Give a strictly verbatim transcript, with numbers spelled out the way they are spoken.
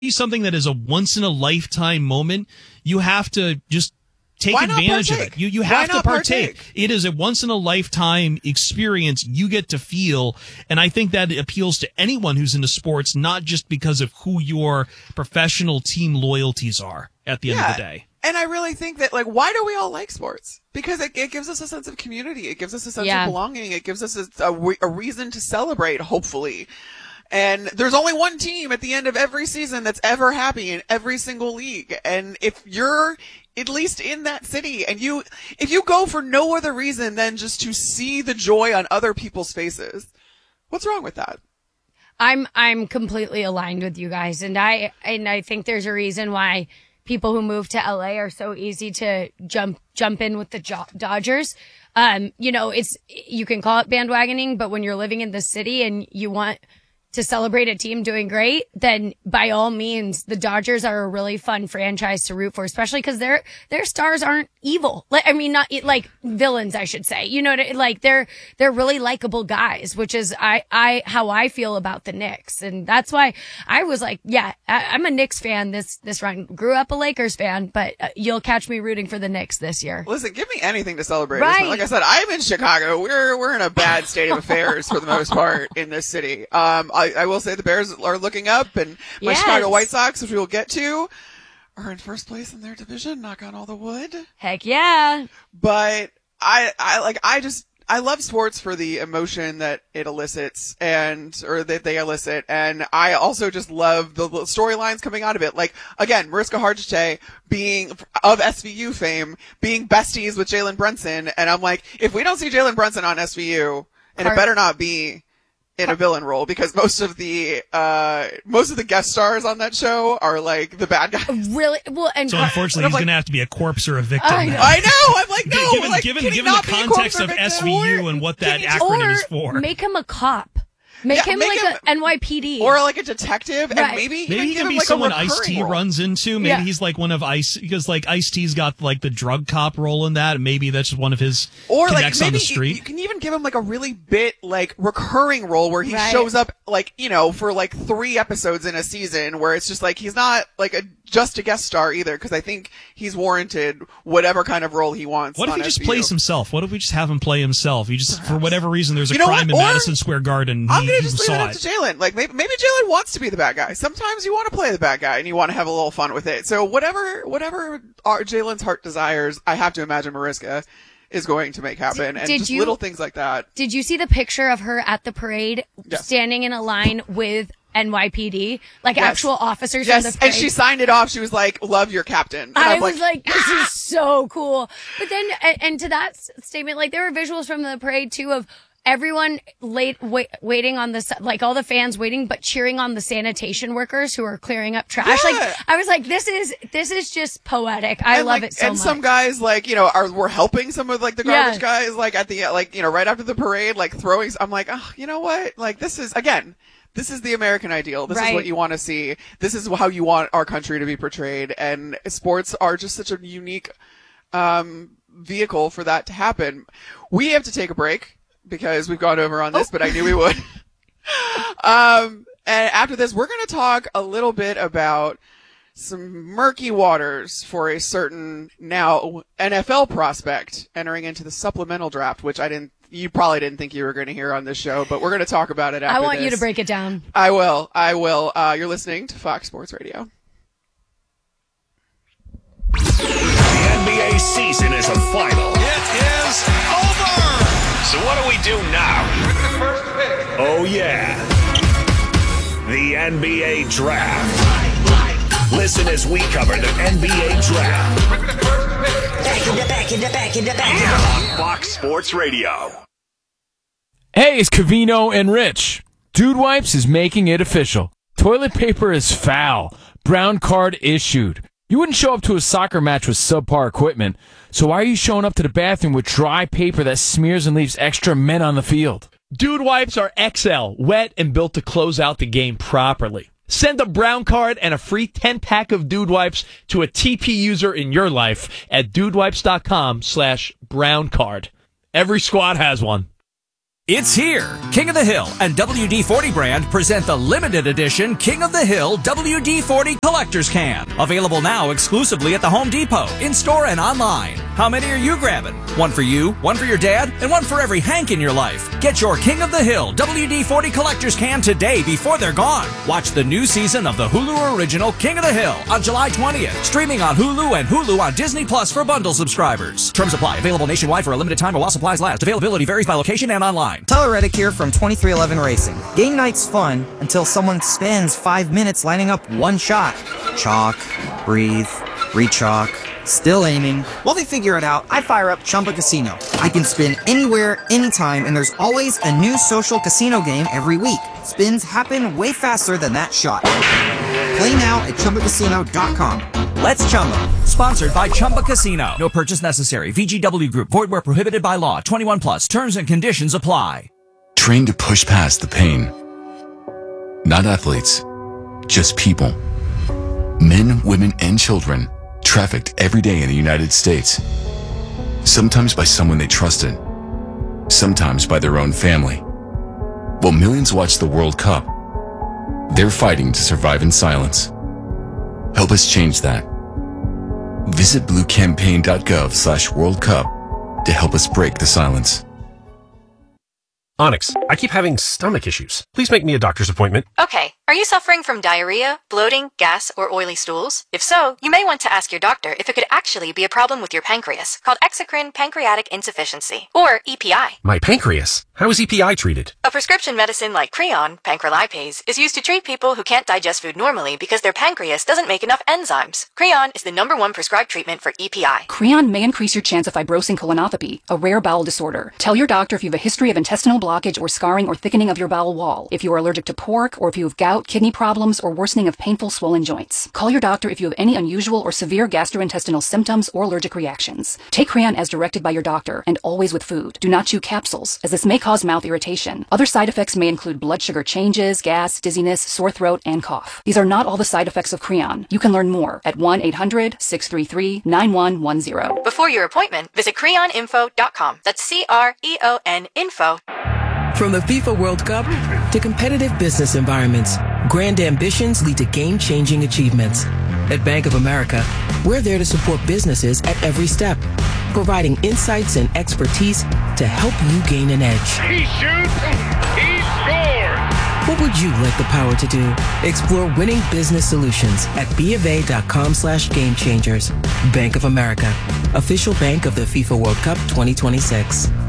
something that is a once in a lifetime moment, you have to just take Why not advantage of partake? it. You you Why have to not partake. partake? It is a once in a lifetime experience you get to feel, and I think that appeals to anyone who's into sports, not just because of who your professional team loyalties are at the Yeah. end of the day. And I really think that, like, why do we all like sports? Because it, it gives us a sense of community. It gives us a sense Yeah. of belonging. It gives us a, a, re- a reason to celebrate, hopefully. And there's only one team at the end of every season that's ever happy in every single league. And if you're at least in that city and you, if you go for no other reason than just to see the joy on other people's faces, what's wrong with that? I'm I'm completely aligned with you guys, and I and I think there's a reason why people who move to L A are so easy to jump jump in with the jo- Dodgers. Um, you know, it's you can call it bandwagoning, but when you're living in the city and you want to celebrate a team doing great, then by all means, the Dodgers are a really fun franchise to root for, especially because their their stars aren't evil. Like, I mean, not like villains, I should say. You know, like they're they're really likable guys, which is I I how I feel about the Knicks, and that's why I was like, yeah, I, I'm a Knicks fan. This this run grew up a Lakers fan, but uh, you'll catch me rooting for the Knicks this year. Listen, give me anything to celebrate. Right. Like I said, I'm in Chicago. We're we're in a bad state of affairs for the most part in this city. Um, I, I will say the Bears are looking up, and my Yes. Chicago White Sox, which we will get to, are in first place in their division. Knock on all the wood. Heck yeah. But I I like I just I love sports for the emotion that it elicits and or that they elicit, and I also just love the little storylines coming out of it. Like again, Mariska Hargitay being of S V U fame, being besties with Jalen Brunson, and I'm like, if we don't see Jalen Brunson on S V U, and Har- it better not be in a villain role, because most of the uh most of the guest stars on that show are like the bad guys. Really? Well, and So Har- unfortunately, I'm he's like- going to have to be a corpse or a victim. I now. know. I know. I'm like, no. given like, given, can he given the not be a context corporate of victim? S V U and what that Can you- acronym or is for. make him a cop. Make Yeah, him make like him- a N Y P D. Or like a detective, and Right. maybe Maybe even he give can him be like someone a Ice recurring T role. runs into. Maybe Yeah. he's like one of Ice, because like Ice T's got like the drug cop role in that. And maybe that's just one of his Or like connects maybe on the you, street. you can even give him like a really bit like recurring role where he Right. shows up like, you know, for like three episodes in a season, where it's just like he's not like a just a guest star either, because I think he's warranted whatever kind of role he wants. What if on he just S V U. plays himself? What if we just have him play himself? He just, for whatever reason, there's a You know crime what? in Or- Madison Square Garden. I'm he, gonna he just leave it saw up to Jalen. Like maybe maybe Jalen wants to be the bad guy. Sometimes you want to play the bad guy and you want to have a little fun with it. So whatever whatever our, Jalen's heart desires, I have to imagine Mariska is going to make happen, and did just you- little things like that. Did you see the picture of her at the parade Yes. standing in a line with N Y P D, like Yes. actual officers Yes, from the parade? and she signed it off. She was like, "Love your captain." And I I'm was like, this is so cool. But then, and, and to that s- statement, like there were visuals from the parade too of everyone late wait, waiting on the s- like all the fans waiting, but cheering on the sanitation workers who are clearing up trash. Yeah. Like I was like, this is this is just poetic. I and love like, it so and much. some guys, like, you know, are were helping some of like the garbage Yeah. guys, like at the like, you know, right after the parade, like throwing. I'm like, oh, you know what? Like, this is again, this is the American ideal. This is Right. what you want to see. This is how you want our country to be portrayed. And sports are just such a unique um, vehicle for that to happen. We have to take a break because we've gone over on this, Oh. but I knew we would. um, and after this, we're going to talk a little bit about some murky waters for a certain now N F L prospect entering into the supplemental draft, which I didn't, you probably didn't think you were going to hear on this show, but we're going to talk about it after I want you this. to break it down. I will. I will. Uh, you're listening to Fox Sports Radio. The N B A season is a final. It is over. So what do we do now? With the first pick. Oh, yeah. The N B A Draft. Listen as we cover the N B A Draft With the first pick. Back in the back in the back in the back. on Fox Sports Radio. Hey, it's Cavino and Rich. Dude Wipes is making it official. Toilet paper is foul. Brown card issued. You wouldn't show up to a soccer match with subpar equipment, so why are you showing up to the bathroom with dry paper that smears and leaves extra men on the field? Dude Wipes are X L, wet and built to close out the game properly. Send a brown card and a free ten-pack of Dude Wipes to a T P user in your life at dudewipes.com slash brown card. Every squad has one. It's here. King of the Hill and W D forty brand present the limited edition King of the Hill W D forty Collector's Can. Available now exclusively at the Home Depot, in-store and online. How many are you grabbing? One for you, one for your dad, and one for every Hank in your life. Get your King of the Hill W D forty Collector's Can today before they're gone. Watch the new season of the Hulu original King of the Hill on July twentieth. Streaming on Hulu and Hulu on Disney Plus for bundle subscribers. Terms apply. Available nationwide for a limited time or while supplies last. Availability varies by location and online. Tyler Reddick here from twenty-three eleven Racing. Game night's fun until someone spends five minutes lining up one shot. Chalk, breathe, re-chalk, still aiming. While they figure it out, I fire up Chumba Casino. I can spin anywhere, anytime, and there's always a new social casino game every week. Spins happen way faster than that shot. Play now at Chumba Casino dot com. Let's Chumba. Sponsored by Chumba Casino. No purchase necessary. V G W Group. Void where prohibited by law. twenty-one plus. Terms and conditions apply. Train to push past the pain. Not athletes. Just people. Men, women, and children trafficked every day in the United States. Sometimes by someone they trusted. Sometimes by their own family. While millions watch the World Cup, they're fighting to survive in silence. Help us change that. Visit bluecampaign.gov slash World Cup to help us break the silence. Onyx, I keep having stomach issues. Please make me a doctor's appointment. Okay. Are you suffering from diarrhea, bloating, gas, or oily stools? If so, you may want to ask your doctor if it could actually be a problem with your pancreas, called exocrine pancreatic insufficiency, or E P I. My pancreas? How is E P I treated? A prescription medicine like Creon, pancrelipase, is used to treat people who can't digest food normally because their pancreas doesn't make enough enzymes. Creon is the number one prescribed treatment for E P I. Creon may increase your chance of fibrosing colonopathy, a rare bowel disorder. Tell your doctor if you have a history of intestinal blockage or scarring or thickening of your bowel wall, if you are allergic to pork, or if you have gout, kidney problems, or worsening of painful swollen joints. Call your doctor if you have any unusual or severe gastrointestinal symptoms or allergic reactions. Take Creon as directed by your doctor, and always with food. Do not chew capsules, as this may cause mouth irritation. Other side effects may include blood sugar changes, gas, dizziness, sore throat, and cough. These are not all the side effects of Creon. You can learn more at one eight hundred six three three nine one one zero. Before your appointment, visit creon info dot com. That's C R E O N info. From the FIFA World Cup to competitive business environments, grand ambitions lead to game-changing achievements. At Bank of America, we're there to support businesses at every step, providing insights and expertise to help you gain an edge. He shoots, he scores! What would you like the power to do? Explore winning business solutions at bofa.com slash game changers. Bank of America, official bank of the FIFA World Cup twenty twenty-six.